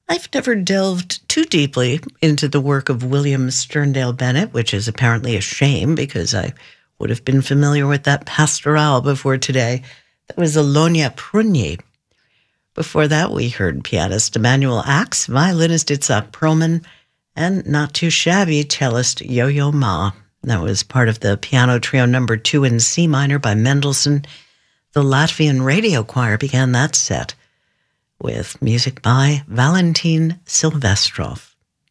I've never delved too deeply into the work of William Sterndale Bennett, which is apparently a shame because I would have been familiar with that pastorale before today. That was Alonia Prunyi. Before that, we heard pianist Emanuel Ax, violinist Itzhak Perlman, and not too shabby cellist Yo-Yo Ma. That was part of the piano trio number 2 in C minor by Mendelssohn. The Latvian Radio Choir began that set with music by Valentin Silvestrov.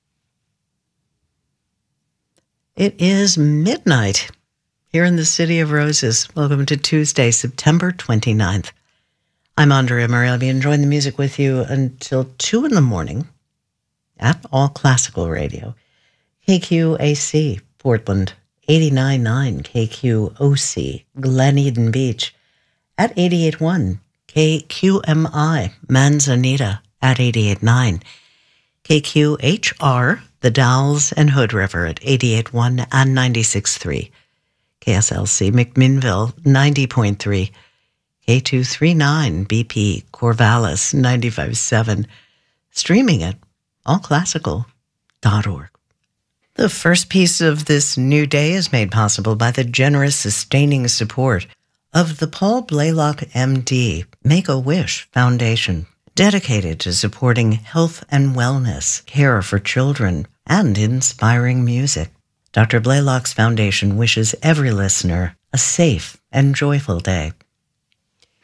It is midnight here in the City of Roses. Welcome to Tuesday, September 29th. I'm Andrea Murray. I'll be enjoying the music with you until 2 in the morning at All Classical Radio. KQAC, Portland, 89.9 KQOC, Glen Eden Beach, at 88.1 KQMI, Manzanita, at 88.9 KQHR, The Dalles and Hood River, at 88.1 and 96.3 KSLC, McMinnville, 90.3 K239 BP, Corvallis, 95.7, streaming at allclassical.org. The first piece of this new day is made possible by the generous sustaining support of the Paul Blaylock, MD, Make-A-Wish Foundation, dedicated to supporting health and wellness, care for children, and inspiring music. Dr. Blaylock's foundation wishes every listener a safe and joyful day.